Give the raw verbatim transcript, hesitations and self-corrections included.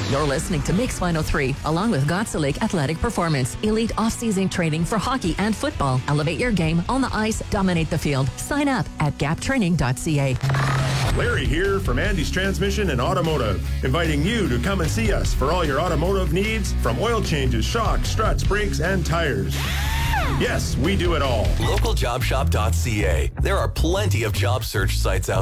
You're listening to Mix one oh three, along with Gotsa Lake Athletic Performance. Elite off-season training for hockey and football. Elevate your game on the ice, dominate the field. Sign up at gap training dot c a. Larry here from Andy's Transmission and Automotive, inviting you to come and see us for all your automotive needs, from oil changes, shocks, struts, brakes, and tires. Yes, we do it all. local job shop dot c a. There are plenty of job search sites out